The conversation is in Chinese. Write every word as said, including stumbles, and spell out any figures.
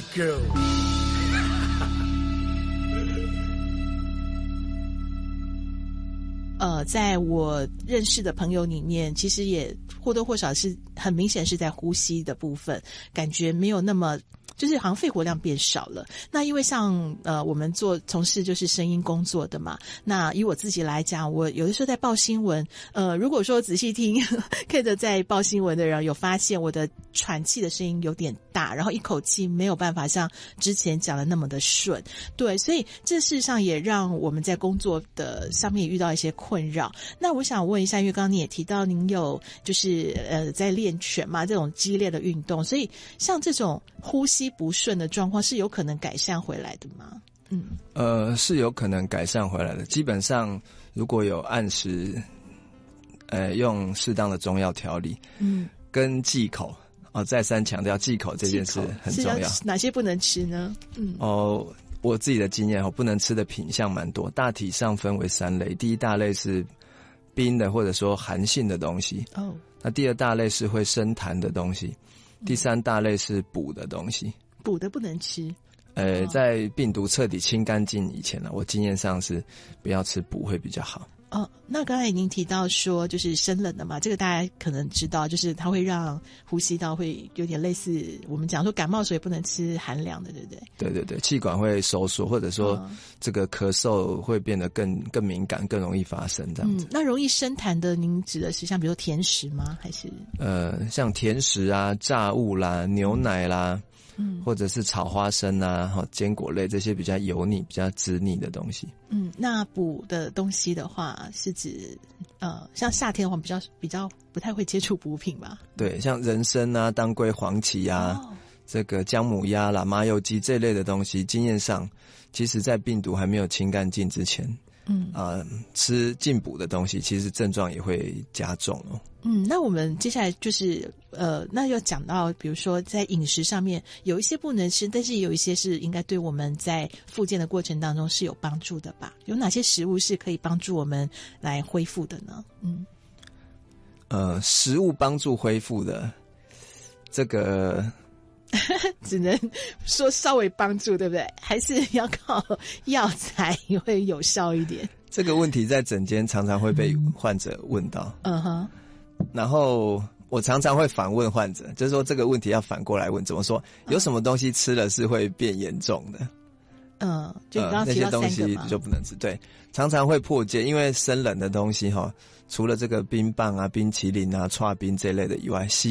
girl。 呃，在我认识的朋友里面，其实也或多或少是很明显是在呼吸的部分，感觉没有那么。就是好像肺活量变少了。那因为像呃我们做从事就是声音工作的嘛，那以我自己来讲，我有的时候在报新闻，呃如果说仔细听Kate 在报新闻的人有发现我的喘气的声音有点大，然后一口气没有办法像之前讲的那么的顺。对，所以这事实上也让我们在工作的上面也遇到一些困扰。那我想问一下，因为刚刚你也提到您有就是呃在练拳嘛，这种激烈的运动，所以像这种呼吸不顺的状况是有可能改善回来的吗？嗯， 呃，是有可能改善回来的。基本上，如果有按时，呃，用适当的中药调理，嗯，跟忌口哦，再三强调忌口这件事很重要。 哪些不能吃呢？嗯， 哦，我自己的经验哦，不能吃的品项蛮多，大体上分为三类。第一大类是冰的或者说寒性的东西，哦，那第二大类是会生痰的东西。第三大类是补的东西， 补的不能吃。 呃，在病毒彻底清干净以前呢，我经验上是不要吃补会比较好。 哦，那刚才已经提到说就是生冷的嘛，这个大家可能知道，就是它会让呼吸道会有点类似我们讲说感冒，所以不能吃寒凉的，对不对？ 对对对，气管会收缩，或者说这个咳嗽会变得更更敏感，更容易发生这样子。 嗯，那容易生痰的，您指的是像比如说甜食吗？还是呃，像甜食啊、炸物啦、牛奶啦。嗯，或者是炒花生啊、坚果类这些比较油腻、比较滋腻的东西。 嗯，那补的东西的话，是指呃，像夏天的话，比较比较不太会接触补品吧？ 对，像人参啊、当归、黄芪啊、哦、这个姜母鸭啦、麻油鸡这类的东西，经验上，其实在病毒还没有清干净之前，嗯啊、呃，吃进补的东西，其实症状也会加重哦。 嗯，那我们接下来就是呃，那要讲到，比如说在饮食上面有一些不能吃，但是有一些是应该对我们在复健的过程当中是有帮助的吧？有哪些食物是可以帮助我们来恢复的呢？嗯， 呃，食物帮助恢复的这个只能说稍微帮助，对不对？还是要靠药材会有效一点？ 这个问题在诊间常常会被患者问到。嗯哼。然后我常常会反问患者，就是说这个问题要反过来问，怎么说？有什么东西吃了是会变严重的？ 嗯，就你刚刚提到三个嘛、呃、那些东西就不能吃。对，常常会破戒，因为生冷的东西哈，除了这个冰棒啊、冰淇淋啊、剉冰这类的以外，